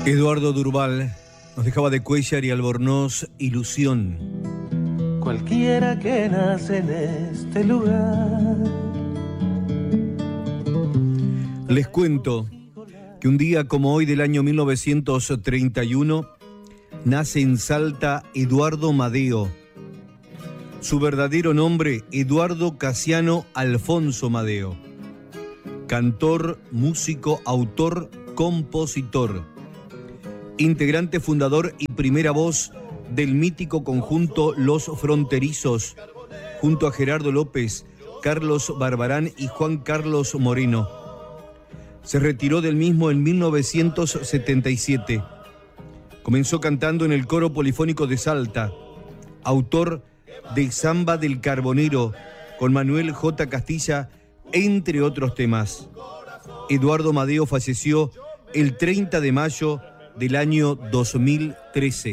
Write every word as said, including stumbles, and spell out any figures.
Eduardo Durval nos dejaba de Cuéllar y Albornoz Ilusión. Cualquiera que nace en este lugar. Les cuento que un día como hoy del año mil novecientos treinta y uno nace en Salta Eduardo Madeo. Su verdadero nombre, Eduardo Casiano Alfonso Madeo. Cantor, músico, autor, compositor. Integrante fundador y primera voz del mítico conjunto Los Fronterizos, junto a Gerardo López, Carlos Barbarán y Juan Carlos Moreno. Se retiró del mismo en mil novecientos setenta y siete. Comenzó cantando en el Coro Polifónico de Salta, autor de Samba del Carbonero, con Manuel J. Castilla, entre otros temas. Eduardo Madeo falleció el treinta de mayo del año dos mil trece.